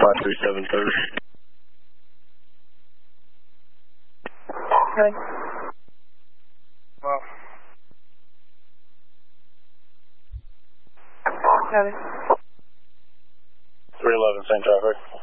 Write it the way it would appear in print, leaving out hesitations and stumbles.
537 third. Okay. Well. Copy. 311 same traffic.